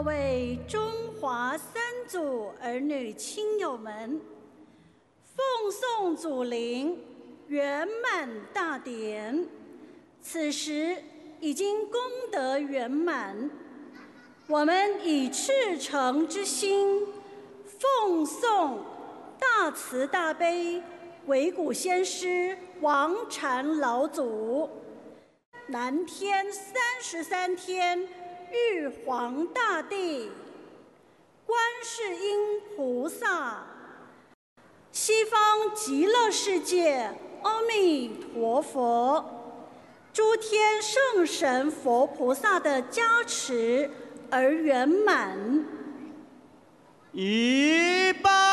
位中华三祖儿女亲友们，奉送祖灵圆满大典，此时已经功德圆满，我们以赤诚之心奉送大慈大悲惟古先师王禅老祖、南天33天玉皇大帝、观世音菩萨、西方极乐世界阿弥陀佛、诸天圣神佛菩萨的加持而圆满。 一拜。